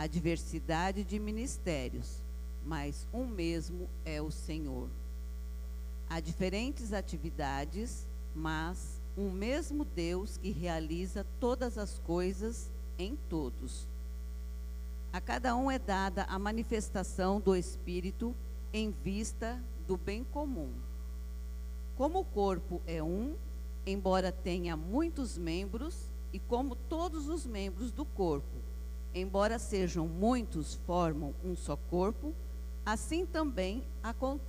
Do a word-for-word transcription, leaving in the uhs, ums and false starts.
Há diversidade de ministérios, mas um mesmo é o Senhor. Há diferentes atividades, mas um mesmo Deus que realiza todas as coisas em todos. A cada um é dada a manifestação do Espírito em vista do bem comum. Como o corpo é um, embora tenha muitos membros, e como todos os membros do corpo, embora sejam muitos, formam um só corpo, assim também acontece